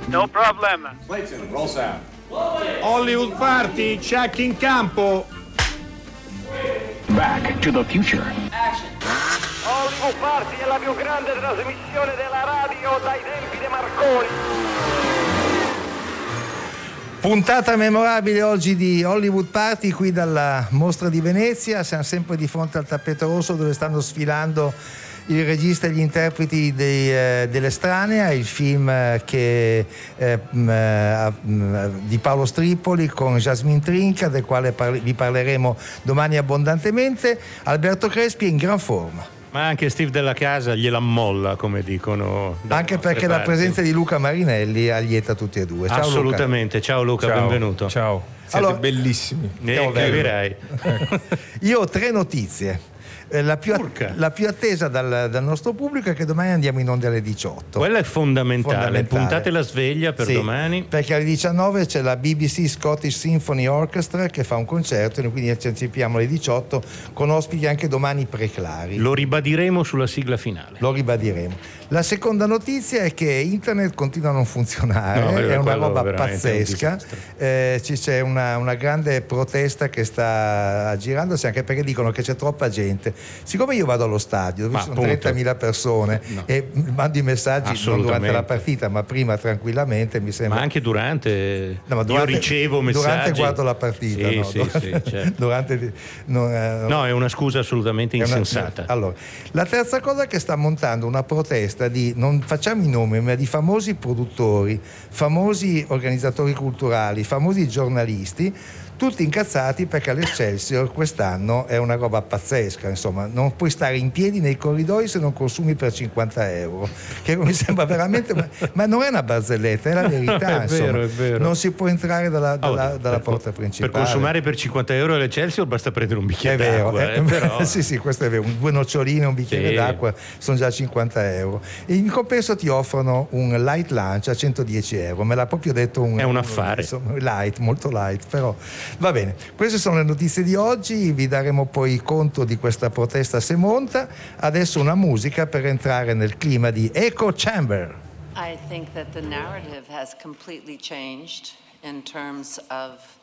No problem. Clayton, roll sound. Hollywood Party, check in campo. Back to the Future. Hollywood Party è la più grande trasmissione della radio dai tempi di Marconi. Puntata memorabile oggi di Hollywood Party qui dalla Mostra di Venezia. Siamo sempre di fronte al tappeto rosso dove stanno sfilando il regista e gli interpreti dell'Estranea, il film di Paolo Stripoli con Jasmine Trinca, del quale vi parleremo domani abbondantemente. Alberto Crespi è in gran forma. Ma anche Steve Della Casa gliela molla, come dicono. Anche perché la presenza di Luca Marinelli allieta tutti e due. Ciao assolutamente, Luca. Ciao Luca, ciao, benvenuto. Ciao, siete bellissimi. Capirai. Io ho 3 notizie. La più attesa dal nostro pubblico è che domani andiamo in onda alle 18. Quella è fondamentale. Puntate la sveglia per domani. Perché alle 19 c'è la BBC Scottish Symphony Orchestra che fa un concerto e quindi ci anticipiamo alle 18 con ospiti anche domani preclari. Lo ribadiremo sulla sigla finale. Lo ribadiremo. La seconda notizia è che internet continua a non funzionare, è una roba pazzesca. C'è una grande protesta che sta aggirandosi, anche perché dicono che c'è troppa gente. Siccome io vado allo stadio dove ci sono 30.000 persone e mando i messaggi non durante la partita ma prima tranquillamente, mi sembra. Ma anche durante, io ricevo messaggi. Durante guardo la partita. Certo. No, è una scusa assolutamente insensata. Allora, la terza cosa che sta montando una protesta di, non facciamo i nomi, ma di famosi produttori, famosi organizzatori culturali, famosi giornalisti, tutti incazzati perché l'Excelsior quest'anno è una roba pazzesca, insomma, non puoi stare in piedi nei corridoi se non consumi per 50 euro, che mi sembra veramente, ma non è una barzelletta, è la verità, insomma, è vero. Non si può entrare dalla porta principale. Per consumare per 50 euro all'Excelsior basta prendere un bicchiere d'acqua. Però. Sì, questo è vero, 2 noccioline e un bicchiere d'acqua sono già 50 euro. E in compenso ti offrono un light lunch a 110 euro, me l'ha proprio detto è un affare. Light, molto light, però va bene, queste sono le notizie di oggi, vi daremo poi conto di questa protesta se monta. Adesso una musica per entrare nel clima di Echo Chamber. I think that the narrative has completely changed in terms of